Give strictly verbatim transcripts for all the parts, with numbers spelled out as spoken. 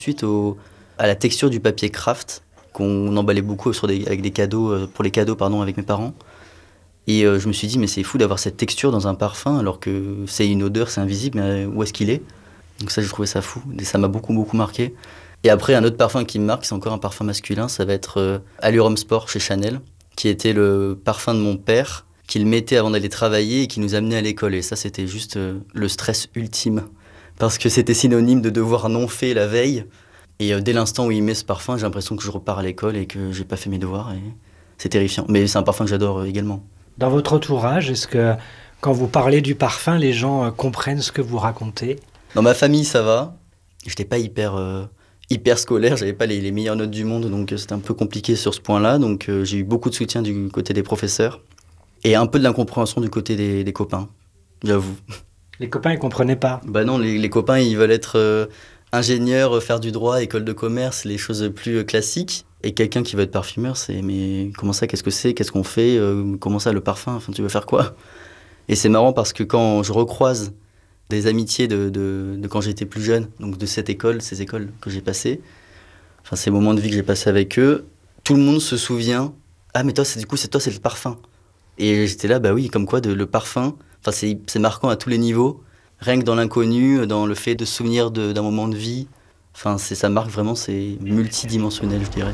Suite au, à la texture du papier craft, qu'on emballait beaucoup sur des, avec des cadeaux, pour les cadeaux pardon, avec mes parents. Et euh, je me suis dit, mais c'est fou d'avoir cette texture dans un parfum, alors que c'est une odeur, c'est invisible, mais où est-ce qu'il est? Donc ça, j'ai trouvé ça fou, et ça m'a beaucoup, beaucoup marqué. Et après, un autre parfum qui me marque, c'est encore un parfum masculin, ça va être euh, Allurum Sport chez Chanel, qui était le parfum de mon père, qu'il mettait avant d'aller travailler et qui nous amenait à l'école. Et ça, c'était juste euh, le stress ultime, parce que c'était synonyme de devoir non fait la veille. Et euh, dès l'instant où il met ce parfum, j'ai l'impression que je repars à l'école et que j'ai pas fait mes devoirs. Et c'est terrifiant. Mais c'est un parfum que j'adore euh, également. Dans votre entourage, est-ce que quand vous parlez du parfum, les gens euh, comprennent ce que vous racontez? Dans ma famille, ça va. J'étais pas hyper, euh, hyper scolaire, j'avais pas les, les meilleures notes du monde, donc euh, c'était un peu compliqué sur ce point-là. Donc euh, j'ai eu beaucoup de soutien du côté des professeurs et un peu de l'incompréhension du côté des, des copains, j'avoue. Les copains, ils comprenaient pas. Bah non, les, les copains, ils veulent être euh, ingénieurs, euh, faire du droit, école de commerce, les choses plus euh, classiques. Et quelqu'un qui veut être parfumeur, c'est mais comment ça, qu'est-ce que c'est, qu'est-ce qu'on fait, euh, comment ça le parfum, enfin tu veux faire quoi? Et c'est marrant parce que quand je recroise des amitiés de, de, de quand j'étais plus jeune, donc de cette école, ces écoles que j'ai passées, enfin ces moments de vie que j'ai passés avec eux, tout le monde se souvient, ah mais toi c'est du coup c'est toi c'est le parfum. Et j'étais là, bah oui, comme quoi de, le parfum, enfin c'est, c'est marquant à tous les niveaux, rien que dans l'inconnu, dans le fait de se souvenir de, d'un moment de vie. Enfin, c'est, ça marque vraiment, c'est multidimensionnel, je dirais.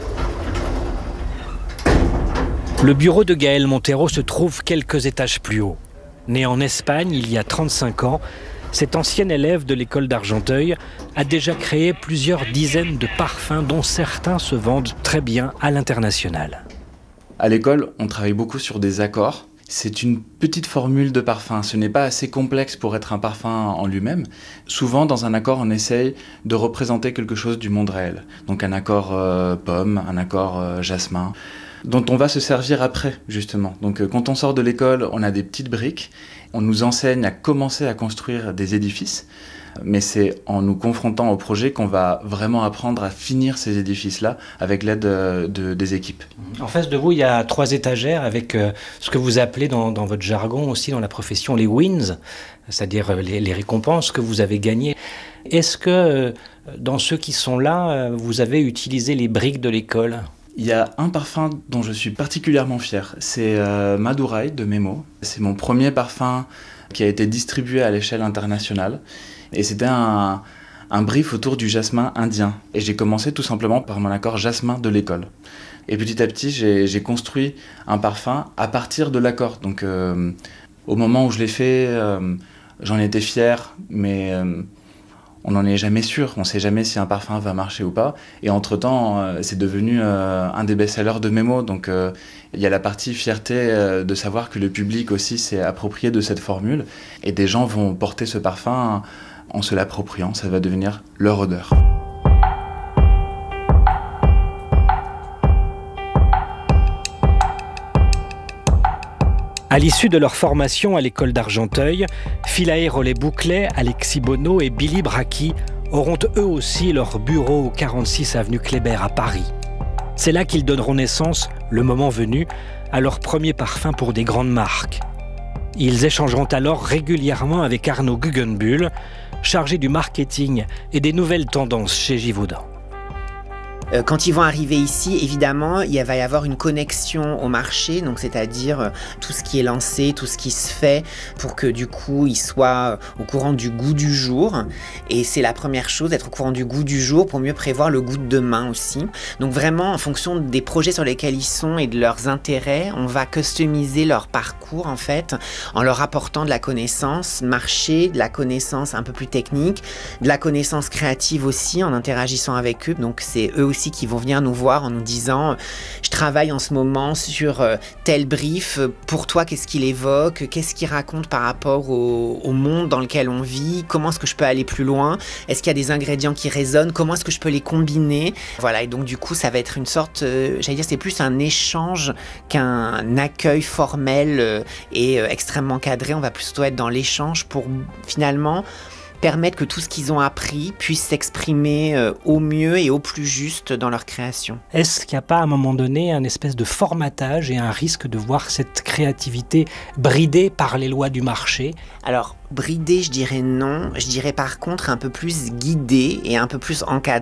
Le bureau de Gaël Montero se trouve quelques étages plus haut. Né en Espagne il y a trente-cinq ans, cet ancien élève de l'école d'Argenteuil a déjà créé plusieurs dizaines de parfums dont certains se vendent très bien à l'international. À l'école, on travaille beaucoup sur des accords. C'est une petite formule de parfum. Ce n'est pas assez complexe pour être un parfum en lui-même. Souvent, dans un accord, on essaye de représenter quelque chose du monde réel. Donc un accord euh, pomme, un accord euh, jasmin, dont on va se servir après, justement. Donc euh, quand on sort de l'école, on a des petites briques. On nous enseigne à commencer à construire des édifices. Mais c'est en nous confrontant au projet qu'on va vraiment apprendre à finir ces édifices-là avec l'aide de, de, des équipes. En face de vous, il y a trois étagères avec euh, ce que vous appelez dans, dans votre jargon aussi dans la profession les wins, c'est-à-dire les, les récompenses que vous avez gagnées. Est-ce que euh, dans ceux qui sont là, euh, vous avez utilisé les briques de l'école ? Il y a un parfum dont je suis particulièrement fier, c'est euh, Madurai de Memo. C'est mon premier parfum qui a été distribué à l'échelle internationale. Et c'était un, un brief autour du jasmin indien. Et j'ai commencé tout simplement par mon accord jasmin de l'école. Et petit à petit, j'ai, j'ai construit un parfum à partir de l'accord. Donc euh, au moment où je l'ai fait, euh, j'en étais fier, mais euh, on n'en est jamais sûr. On ne sait jamais si un parfum va marcher ou pas. Et entre-temps, euh, c'est devenu euh, un des best-sellers de Memo. Donc il euh, y a la partie fierté euh, de savoir que le public aussi s'est approprié de cette formule. Et des gens vont porter ce parfum en se l'appropriant, ça va devenir leur odeur. À l'issue de leur formation à l'école d'Argenteuil, Philae Rollet-Bouclet, Alexis Bonneau et Billy Bracchi auront eux aussi leur bureau au quarante-six avenue Kléber à Paris. C'est là qu'ils donneront naissance, le moment venu, à leur premier parfum pour des grandes marques. Ils échangeront alors régulièrement avec Arnaud Guggenbuhl, chargé du marketing et des nouvelles tendances chez Givaudan. Quand ils vont arriver ici, évidemment, il va y avoir une connexion au marché, donc c'est-à-dire tout ce qui est lancé, tout ce qui se fait, pour que du coup, ils soient au courant du goût du jour. Et c'est la première chose, d'être au courant du goût du jour pour mieux prévoir le goût de demain aussi. Donc vraiment, en fonction des projets sur lesquels ils sont et de leurs intérêts, on va customiser leur parcours en fait, en leur apportant de la connaissance marché, de la connaissance un peu plus technique, de la connaissance créative aussi, en interagissant avec eux. Donc c'est eux aussi qui vont venir nous voir en nous disant je travaille en ce moment sur euh, tel brief, pour toi qu'est-ce qu'il évoque, qu'est-ce qu'il raconte par rapport au, au monde dans lequel on vit, comment est-ce que je peux aller plus loin, est-ce qu'il y a des ingrédients qui résonnent, comment est-ce que je peux les combiner, voilà. Et donc du coup ça va être une sorte, euh, j'allais dire c'est plus un échange qu'un accueil formel euh, et euh, extrêmement cadré. On va plutôt être dans l'échange pour finalement permettre que tout ce qu'ils ont appris puisse s'exprimer euh, au mieux et au plus juste dans leur création. Est-ce qu'il n'y a pas à un moment donné un espèce de formatage et un risque de voir cette créativité bridée par les lois du marché ? Alors, bridée, je dirais non. Je dirais par contre un peu plus guidée et un peu plus encadrée.